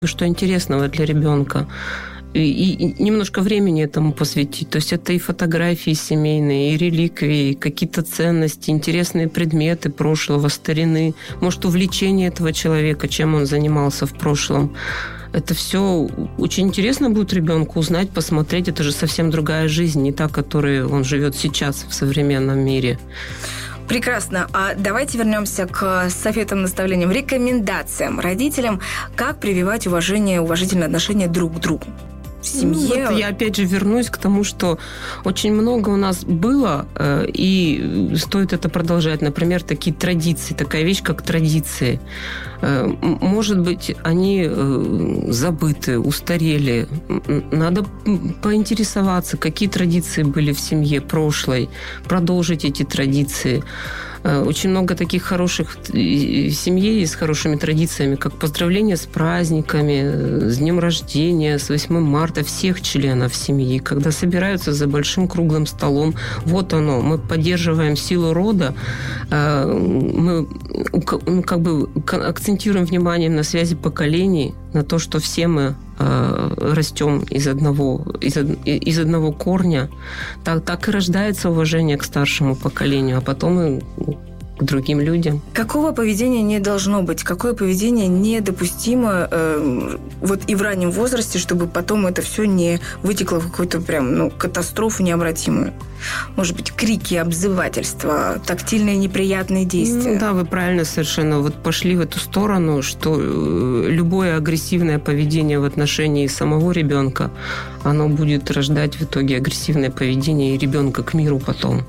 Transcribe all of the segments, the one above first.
что интересного для ребенка. И немножко времени этому посвятить. То есть это и фотографии семейные, и реликвии, и какие-то ценности, интересные предметы прошлого, старины. Может, увлечение этого человека, чем он занимался в прошлом. Это все очень интересно будет ребенку узнать, посмотреть. Это же совсем другая жизнь, не та, которой он живет сейчас в современном мире. Прекрасно. А давайте вернемся к советам, наставлениям, рекомендациям родителям, как прививать уважительное отношение друг к другу в семье. Я опять же вернусь к тому, что очень много у нас было, и стоит это продолжать. Например, такие традиции, такая вещь, как традиции. Может быть, они забыты, устарели. Надо поинтересоваться, какие традиции были в семье прошлой, продолжить эти традиции. Очень много таких хороших семей с хорошими традициями, как поздравления с праздниками, с днем рождения, с 8 марта как членов семьи, когда собираются за большим круглым столом. Вот оно, мы поддерживаем силу рода, мы акцентируем внимание на связи поколений, на то, что все мы растем из одного корня. Так и рождается уважение к старшему поколению, а потом и к другим людям. Какого поведения не должно быть? Какое поведение недопустимо вот и в раннем возрасте, чтобы потом это все не вытекло в какую-то прям катастрофу необратимую? Может быть, крики, обзывательства, тактильные неприятные действия? Да, вы правильно совершенно пошли в эту сторону, что любое агрессивное поведение в отношении самого ребенка, оно будет рождать в итоге агрессивное поведение и ребенка к миру потом.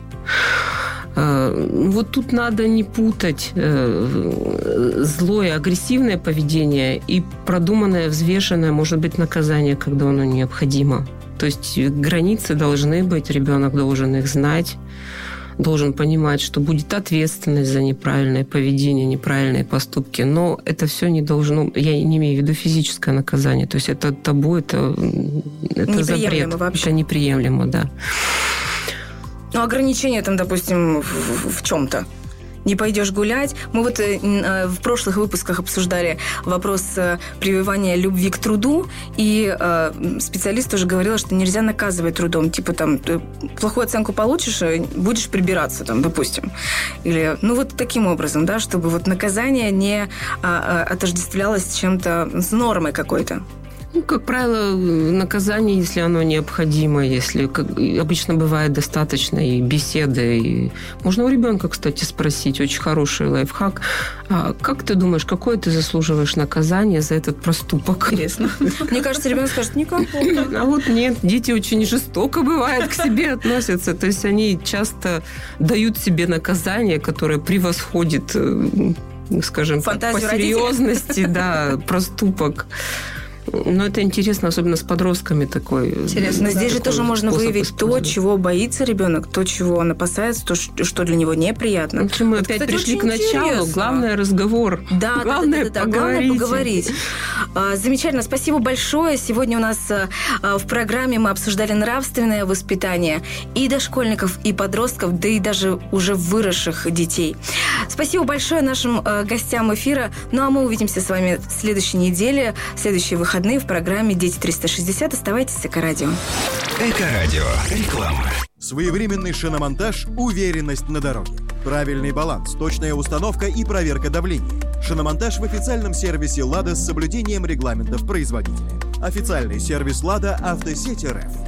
Вот тут надо не путать злое, агрессивное поведение и продуманное, взвешенное, может быть, наказание, когда оно необходимо. То есть границы должны быть, ребенок должен их знать, должен понимать, что будет ответственность за неправильное поведение, неправильные поступки. Но это все не должно... Я не имею в виду физическое наказание. То есть это табу, это запрет. Вообще. Это неприемлемо, да. Ну, ограничения там, допустим, в чем-то. Не пойдешь гулять. Мы в прошлых выпусках обсуждали вопрос прививания любви к труду, и специалист тоже говорил, что нельзя наказывать трудом. Типа там, ты плохую оценку получишь, будешь прибираться, там, допустим. Или, таким образом, да, чтобы наказание не отождествлялось с чем-то, с нормой какой-то. Как правило, наказание, если оно необходимо, если обычно бывает достаточно и беседы. И можно у ребенка, кстати, спросить, очень хороший лайфхак. А как ты думаешь, какое ты заслуживаешь наказание за этот проступок? Интересно. Мне кажется, ребенок скажет, никакого. А вот нет, дети очень жестоко, бывает, к себе относятся. То есть они часто дают себе наказание, которое превосходит, скажем, по серьезности, да, проступок. Но это интересно, особенно с подростками такой. Интересно. Но здесь же тоже можно выявить то, чего боится ребенок, то, чего он опасается, то, что для него неприятно. Мы опять пришли к началу. Главное – разговор. Да, главное поговорить. Замечательно. Спасибо большое. Сегодня у нас в программе мы обсуждали нравственное воспитание и дошкольников, и подростков, да и даже уже выросших детей. Спасибо большое нашим гостям эфира. Ну, а мы увидимся с вами в следующей неделе, в следующие выходные в программе «Дети 360». Оставайтесь с Эко-радио. Эко-радио. Реклама. Своевременный шиномонтаж – уверенность на дороге. Правильный баланс, точная установка и проверка давления. Шиномонтаж в официальном сервисе «Лада» с соблюдением регламентов производителя. Официальный сервис «Лада» «Автосеть РФ».